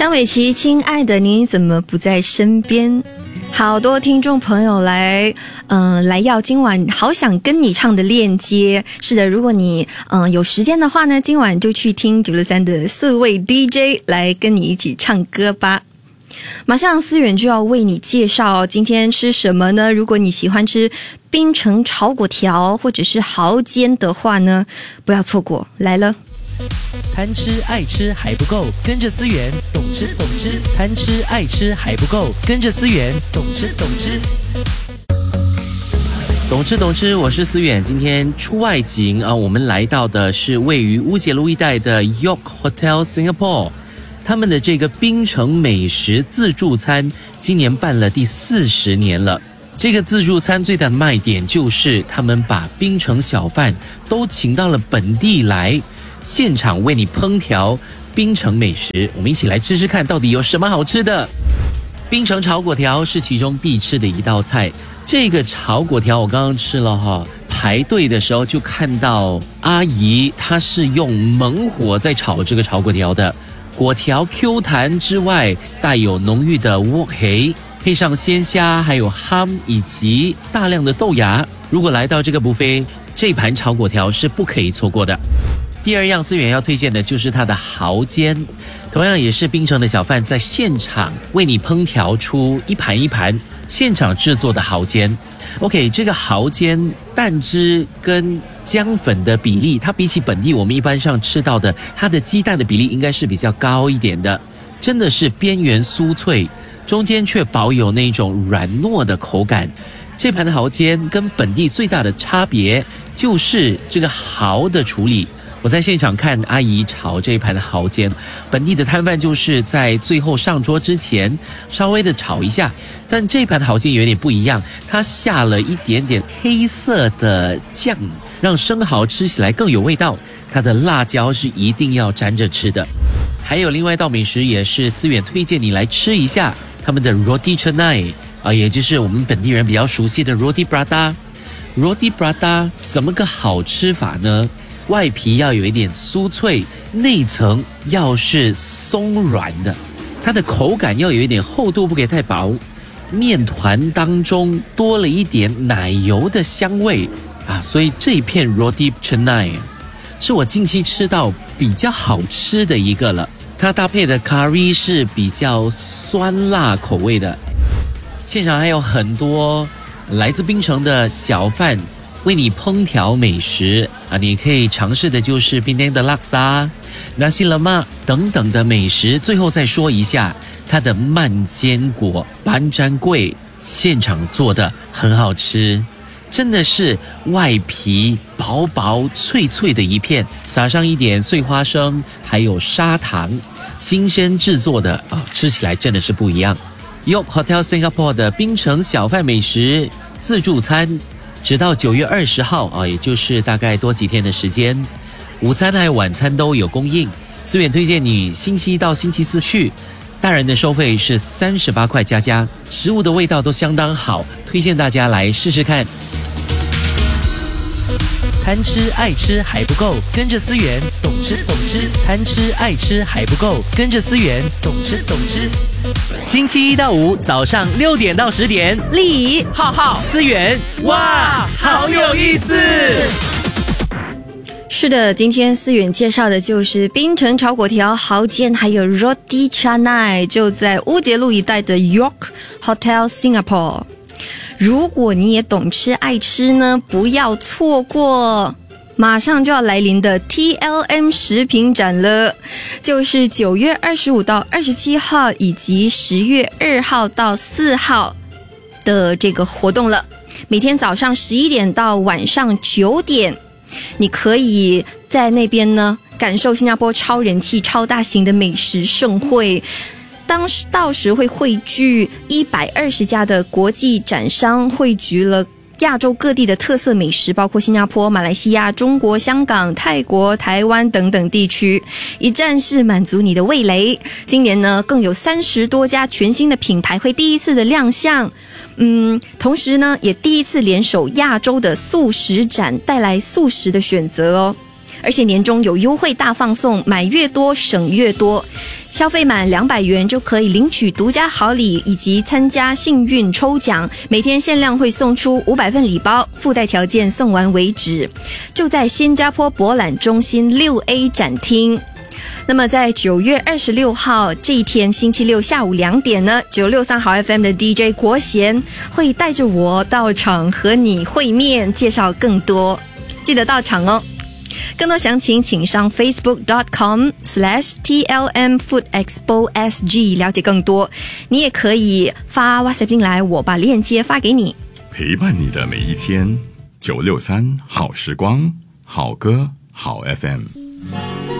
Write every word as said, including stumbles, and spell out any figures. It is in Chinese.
张伟琪，亲爱的，你怎么不在身边？好多听众朋友来，嗯、呃，来要今晚好想跟你唱的链接。是的，如果你嗯、呃、有时间的话呢，今晚就去听九六三的四位 D J 来跟你一起唱歌吧。马上思远就要为你介绍今天吃什么呢？如果你喜欢吃槟城炒粿条或者是蚝煎的话呢，不要错过，来了。 贪吃爱吃还不够，跟着思源懂吃懂吃。贪吃爱吃还不够，跟着思源懂吃懂吃。懂吃懂吃，我是思远。今天出外景啊，我们来到的是位于乌节路一带的 York Hotel Singapore。他们的这个槟城美食自助餐今年办了第四十年了。这个自助餐最大的卖点就是他们把槟城小贩都请到了本地来，现场为你烹调槟城美食。我们一起来吃吃看到底有什么好吃的。槟城炒粿条是其中必吃的一道菜。这个炒粿条我刚刚吃了哈，排队的时候就看到阿姨她是用猛火在炒这个炒粿条的。粿条 Q 弹之外，带有浓郁的窝黑，配上鲜虾，还有ham以及大量的豆芽。如果来到这个 buffet， 这盘炒粿条是不可以错过的。第二样思源要推荐的就是它的蚝煎，同样也是槟城的小贩在现场为你烹调出一盘一盘现场制作的蚝煎。OK， 这个蚝煎蛋汁跟姜粉的比例，它比起本地我们一般上吃到的，它的鸡蛋的比例应该是比较高一点的，真的是边缘酥脆，中间却保有那种软糯的口感。这盘的蚝煎跟本地最大的差别就是这个蚝的处理。我在现场看阿姨炒这一盘的蚝煎，本地的摊贩就是在最后上桌之前稍微的炒一下，但这盘的蚝煎有点不一样，它下了一点点黑色的酱，让生蚝吃起来更有味道。它的辣椒是一定要沾着吃的。还有另外一道美食也是思远推荐你来吃一下，他们的 Roti Canai 啊，也就是我们本地人比较熟悉的 Roti Prata。Roti Prata 怎么个好吃法呢？外皮要有一点酥脆，内层要是松软的，它的口感要有一点厚度，不可以太薄。面团当中多了一点奶油的香味啊，所以这一片 Roti Canai 是我近期吃到比较好吃的一个了。它搭配的 curry 是比较酸辣口味的。现场还有很多来自槟城的小贩为你烹调美食啊，你可以尝试的就是槟城的拉萨、nasi lemak 等等的美食。最后再说一下它的慢坚果班詹桂，现场做的很好吃，真的是外皮薄薄脆脆的一片，撒上一点碎花生还有砂糖，新鲜制作的啊，吃起来真的是不一样。York Hotel Singapore 的槟城小贩美食自助餐直到九月二十号啊，也就是大概多几天的时间，午餐还有晚餐都有供应。思远推荐你星期一到星期四去，大人的收费是三十八块加加，食物的味道都相当好，推荐大家来试试看。贪吃爱吃还不够，跟着思源懂吃懂吃。贪吃爱吃还不够，跟着思源懂吃懂吃。星期一到五早上六点到十点， 丽浩浩思源，哇，好有意思！ 是的，今天思远介绍的就是槟城炒粿条、蚝煎还有 Roti Canai， 就在乌节路一带的 York Hotel Singapore。如果你也懂吃爱吃呢，不要错过马上就要来临的 T L M 食品展了，就是九月二十五到二十七号以及十月二号到四号的这个活动了。每天早上十一点到晚上九点，你可以在那边呢感受新加坡超人气超大型的美食盛会。当时到时会汇聚一百二十家的国际展商，汇聚了亚洲各地的特色美食，包括新加坡、马来西亚、中国、香港、泰国、台湾等等地区，一站式满足你的味蕾。今年呢，更有三十多家全新的品牌会第一次的亮相，嗯，同时呢，也第一次联手亚洲的素食展，带来素食的选择哦。而且年终有优惠大放送，买越多省越多。 消费满两百元就可以领取独家好礼，以及参加幸运抽奖，每天限量会送出五百份礼包，附带条件送完为止。就在新加坡博览中心六 A 展厅。那么在九月二十六号这一天星期六下午两点呢，九六三好 F M 的 D J 国贤会带着我到场和你会面，介绍更多，记得到场哦。更多详情请上 facebook dot com slash T L M Food Expo S G 了解更多。你也可以发 WhatsApp 进来，我把链接发给你。 陪伴你的每一天，九六三好时光，好歌好 F M。